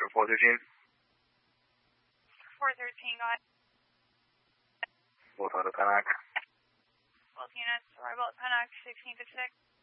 413. 413, go ahead. Both out of Pennock. Both units, arrival at Pennock, 1656.